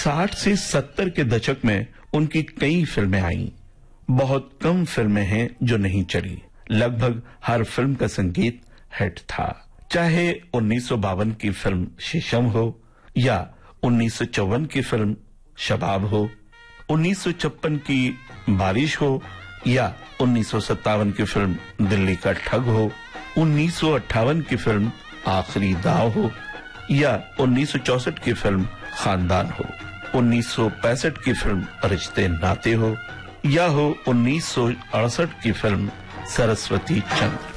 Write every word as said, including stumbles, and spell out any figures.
साठ से सत्तर के दशक में उनकी कई फिल्में आईं। बहुत कम फिल्में हैं जो नहीं चली। लगभग हर फिल्म का संगीत हिट था, चाहे उन्नीस सौ बावन की फिल्म शीशम हो या उन्नीस सौ चौवन की फिल्म शबाब हो, उन्नीस सौ छप्पन की बारिश हो या उन्नीस सौ सत्तावन की फिल्म दिल्ली का ठग हो, उन्नीस सौ अट्ठावन की फिल्म आखिरी दाव हो या उन्नीस सौ चौसठ की फिल्म खानदान हो, उन्नीस सौ पैंसठ की फिल्म रिश्ते नाते हो या हो उन्नीस सौ अड़सठ की फिल्म सरस्वती चंद्र।